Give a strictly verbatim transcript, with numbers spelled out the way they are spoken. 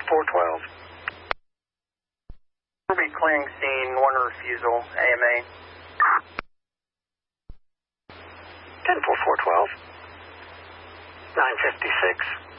four twelve. Ruby clearing scene, one refusal, A M A. ten four four twelve. nine fifty-six.